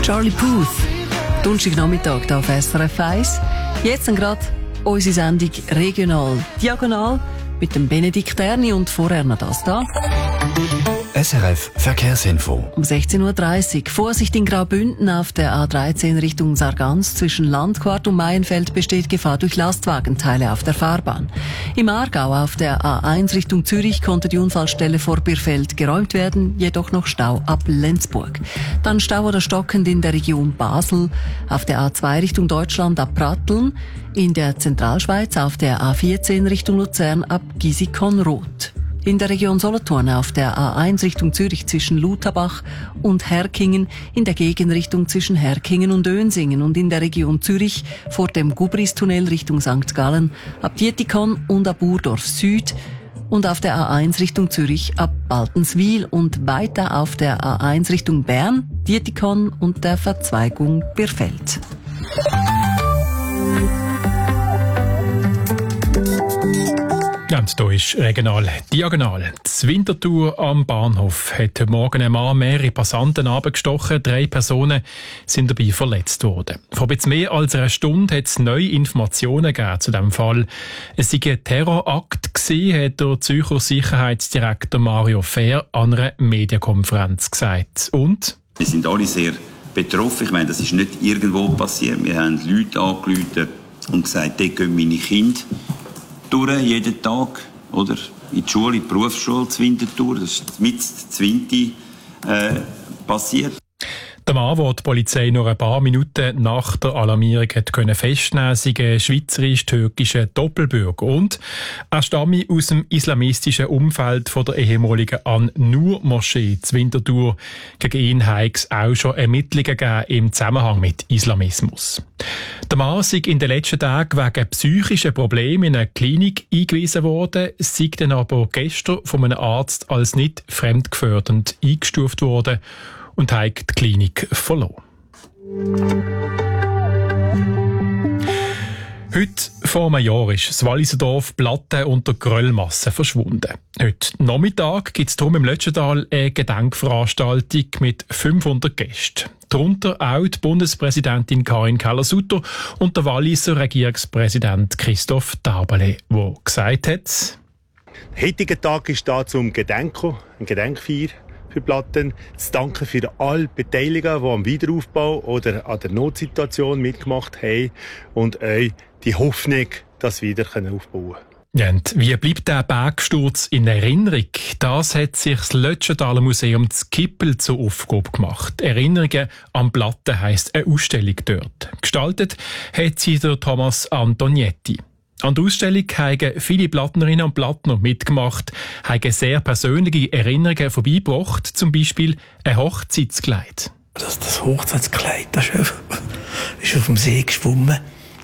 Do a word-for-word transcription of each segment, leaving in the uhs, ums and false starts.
Charlie Puth, Donnerstagnachmittag hier auf S R F eins. Jetzt dann gerade unsere Sendung Regional Diagonal mit dem Benedikt Erni und vorher noch das da. S R F Verkehrsinfo. Um sechzehn Uhr dreißig. Vorsicht in Graubünden auf der A dreizehn Richtung Sargans. Zwischen Landquart und Maienfeld besteht Gefahr durch Lastwagenteile auf der Fahrbahn. Im Aargau auf der A eins Richtung Zürich konnte die Unfallstelle vor Birfeld geräumt werden, jedoch noch Stau ab Lenzburg. Dann Stau oder stockend in der Region Basel. Auf der A zwei Richtung Deutschland ab Pratteln. In der Zentralschweiz auf der A vierzehn Richtung Luzern ab Gisikon-Roth. In der Region Solothurn auf der A eins Richtung Zürich zwischen Lutherbach und Herkingen, in der Gegenrichtung zwischen Herkingen und Önsingen und in der Region Zürich vor dem Gubristunnel Richtung Sankt Gallen ab Dietikon und ab Urdorf Süd und auf der A eins Richtung Zürich ab Baltenswil und weiter auf der A eins Richtung Bern, Dietikon und der Verzweigung Birfeld. Ja, und hier ist regional diagonal. Das Winterthur am Bahnhof hat heute Morgen ein Mann mehrere Passanten abgestochen. Drei Personen sind dabei verletzt worden. Vor ein bisschen mehr als einer Stunde hat es neue Informationen gegeben zu diesem Fall. Es sei ein Terrorakt gewesen, hat der Zürcher Sicherheitsdirektor Mario Fehr an einer Medienkonferenz gesagt. Und? Wir sind alle sehr betroffen. Ich meine, das ist nicht irgendwo passiert. Wir haben Leute angerufen und gesagt, dort gehen meine Kinder durch, jeden Tag, oder? In die Schule, in die Berufsschule, zu Winterthur. Das ist mit Zwinti äh, passiert. Der Mann, den die Polizei nur ein paar Minuten nach der Alarmierung hat können festnehmen, sei ein schweizerisch-türkischer Doppelbürger. Und er stamme aus dem islamistischen Umfeld von der ehemaligen An-Nur-Moschee zu Winterthur. Gegen ihn habe es auch schon Ermittlungen gegeben im Zusammenhang mit Islamismus. Der Mann sei in den letzten Tagen wegen psychischen Problemen in eine Klinik eingewiesen worden, sei dann aber gestern von einem Arzt als nicht fremdgefährdend eingestuft worden und hat die Klinik verloren. Heute vor einem Jahr ist das Walliser Dorf Platten unter Gröllmasse verschwunden. Heute Nachmittag gibt es darum im Lötschental eine Gedenkveranstaltung mit fünfhundert Gästen. Darunter auch die Bundespräsidentin Karin Keller-Sutter und der Walliser Regierungspräsident Christoph Taberle, der gesagt hat: Der heutige Tag ist da zum Gedenken, ein Gedenkfeier für Platten, zu danken für alle Beteiligten, die am Wiederaufbau oder an der Notsituation mitgemacht haben und euch die Hoffnung, dass wir wieder aufbauen können. Ja, und wie bleibt der Bergsturz in Erinnerung? Das hat sich das Lötschentaler Museum zu Kippel zur Aufgabe gemacht. Erinnerungen an Platten heisst eine Ausstellung dort. Gestaltet hat sie der Thomas Antonietti. An der Ausstellung haben viele Plattnerinnen und Plattner mitgemacht, haben sehr persönliche Erinnerungen vorbeigebracht, zum Beispiel ein Hochzeitskleid. Das, das Hochzeitskleid, das ist auf, ist auf dem See geschwommen.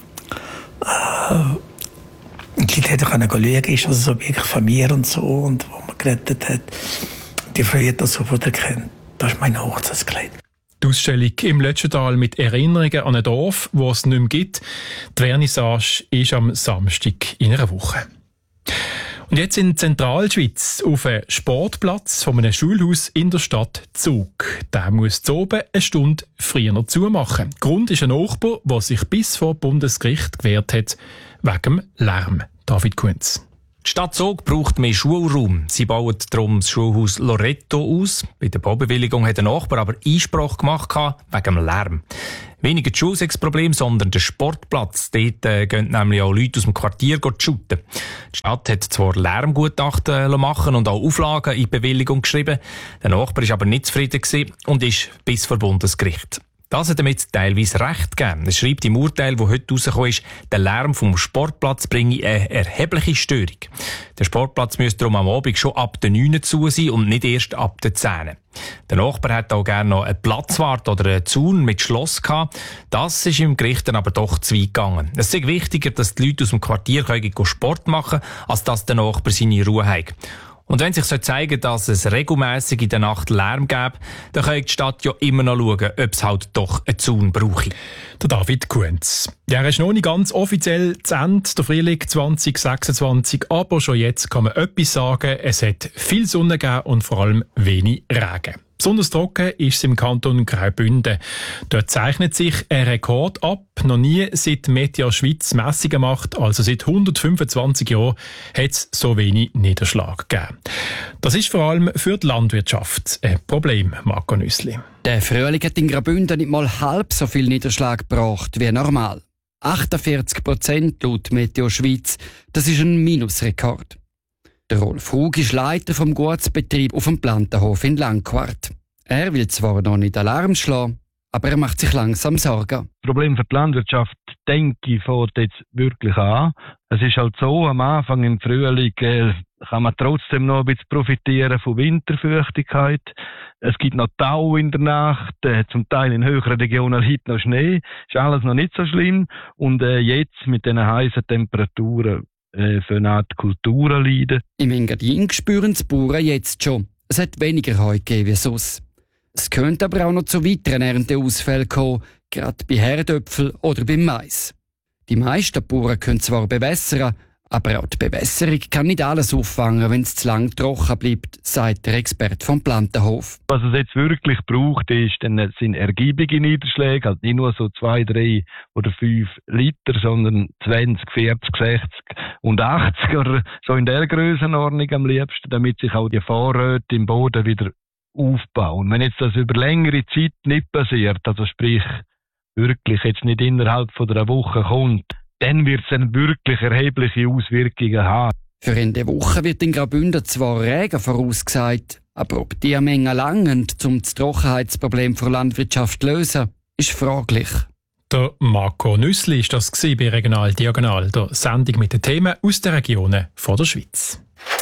Und die Leute konnten schauen, ist also so wirklich von mir und so, und wo man gerettet hat. Die Frau hat das sofort erkannt. Das ist mein Hochzeitskleid. Die Ausstellung im Lötschental mit Erinnerungen an ein Dorf, wo es nicht mehr gibt. Die Vernissage ist am Samstag in einer Woche. Und jetzt in Zentralschweiz auf einem Sportplatz von einem Schulhaus in der Stadt Zug. Der muss zu oben eine Stunde früher zumachen. Grund ist ein Nachbar, der sich bis vor Bundesgericht gewehrt hat, wegen dem Lärm. David Kunz. Die Stadt Zug braucht mehr Schulraum. Sie bauen darum das Schulhaus Loretto aus. Bei der Baubewilligung hat der Nachbar aber Einspruch gemacht wegen dem Lärm. Weniger das Schulsexproblem, sondern der Sportplatz. Dort äh, gehen nämlich auch Leute aus dem Quartier shooten. Die Stadt hat zwar Lärmgutachten machen und auch Auflagen in die Bewilligung geschrieben. Der Nachbar war aber nicht zufrieden und ist bis vor Bundesgericht. Das hat damit teilweise recht gegeben. Es schreibt im Urteil, das heute rausgekommen ist, der Lärm vom Sportplatz bringe eine erhebliche Störung. Der Sportplatz müsste darum am Abend schon ab den neun zu sein und nicht erst ab den zehn. Der Nachbar hat auch gerne noch einen Platzwart oder einen Zaun mit Schloss gehabt. Das ist im Gericht dann aber doch zu weit gegangen. Es ist wichtiger, dass die Leute aus dem Quartier können Sport machen können, als dass der Nachbar seine Ruhe hat. Und wenn sich so zeigen, dass es regelmässig in der Nacht Lärm gäbe, dann kann die Stadt ja immer noch schauen, ob es halt doch einen Zaun brauche. Der David Kunz. Ja, er ist noch nicht ganz offiziell zu Ende, der Frühling zwanzig sechsundzwanzig, aber schon jetzt kann man etwas sagen, es hat viel Sonne gegeben und vor allem wenig Regen. Besonders trocken ist es im Kanton Graubünden. Dort zeichnet sich ein Rekord ab. Noch nie seit Meteor Schweiz Messungen macht, also seit hundertfünfundzwanzig Jahren, hat es so wenig Niederschlag gegeben. Das ist vor allem für die Landwirtschaft ein Problem, Marco Nüssli. Der Frühling hat in Graubünden nicht mal halb so viel Niederschlag gebracht wie normal. achtundvierzig Prozent laut Meteor Schweiz. Das ist ein Minusrekord. Der Rolf Hug ist Leiter vom Gutsbetrieb auf dem Plantenhof in Langquart. Er will zwar noch nicht Alarm schlagen, aber er macht sich langsam Sorgen. Das Problem für die Landwirtschaft, denke ich, fängt jetzt wirklich an. Es ist halt so, am Anfang im Frühling äh, kann man trotzdem noch ein bisschen profitieren von Winterfeuchtigkeit. Es gibt noch Tau in der Nacht, äh, zum Teil in höheren Regionen liegt noch Schnee. Ist alles noch nicht so schlimm. Und äh, jetzt mit diesen heißen Temperaturen äh, für eine Art Kulturen leiden. Im Engadin spüren die Bauern jetzt schon. Es hat weniger Heu gegeben wie sonst. Es könnte aber auch noch zu weiteren Ernteausfällen kommen, gerade bei Herdöpfel oder beim Mais. Die meisten Bauern können zwar bewässern, aber auch die Bewässerung kann nicht alles auffangen, wenn es zu lang trocken bleibt, sagt der Experte vom Plantenhof. Was es jetzt wirklich braucht, ist, dann sind ergiebige Niederschläge, also nicht nur so zwei, drei oder fünf Liter, sondern zwanzig, vierzig, sechzig und achtzig oder so in der Grössenordnung am liebsten, damit sich auch die Vorräte im Boden wieder aufbauen. Wenn jetzt das über längere Zeit nicht passiert, also sprich wirklich jetzt nicht innerhalb von einer Woche kommt, dann wird es dann wirklich erhebliche Auswirkungen haben. Für Ende Woche wird in Graubünden zwar Regen vorausgesagt, aber ob die Menge langen, um das Trockenheitsproblem der Landwirtschaft zu lösen, ist fraglich. Der Marco Nüssli war das bei Regional Diagonal, der Sendung mit den Themen aus den Regionen von der Schweiz.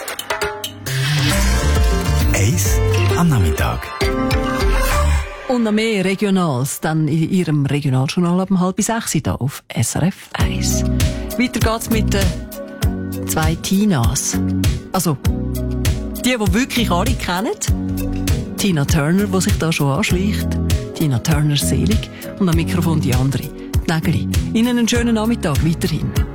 Eis am Nachmittag. Und noch mehr Regionals dann in Ihrem Regionaljournal ab um halb sechs hier auf S R F eins. Weiter geht's mit den zwei Tinas. Also, die, die wirklich alle kennen. Tina Turner, die sich da schon anschleicht. Tina Turner selig. Und am Mikrofon die andere, die Nägeli. Ihnen einen schönen Nachmittag weiterhin.